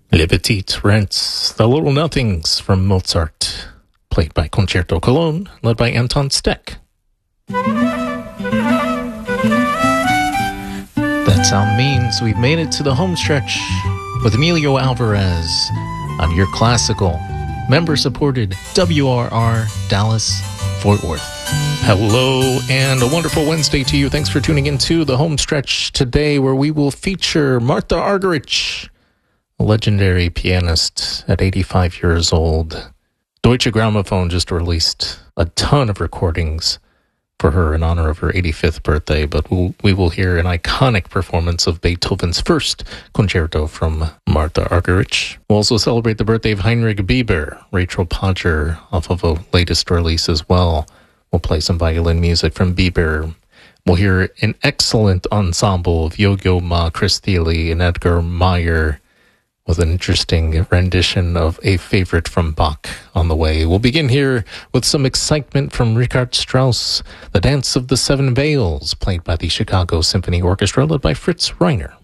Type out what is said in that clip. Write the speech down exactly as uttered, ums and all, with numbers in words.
Les Petites Rents, The Little Nothings from Mozart, played by Concerto Cologne, led by Anton Steck. That sound means we've made it to the home stretch with Emilio Alvarez on your classical, member-supported W R R Dallas Fort Worth. Hello and a wonderful Wednesday to you. Thanks for tuning in to the home stretch today, where we will feature Martha Argerich, a legendary pianist at eighty-five years old. Deutsche Grammophon just released a ton of recordings for her in honor of her eighty-fifth birthday, but we'll, we will hear an iconic performance of Beethoven's first concerto from Martha Argerich. We'll also celebrate the birthday of Heinrich Bieber, Rachel Podger, off of a latest release as well. We'll play some violin music from Bieber. We'll hear an excellent ensemble of Yo-Yo Ma, Chris Thile, and Edgar Meyer, with an interesting rendition of a favorite from Bach on the way. We'll begin here with some excitement from Richard Strauss, The Dance of the Seven Veils, played by the Chicago Symphony Orchestra, led by Fritz Reiner.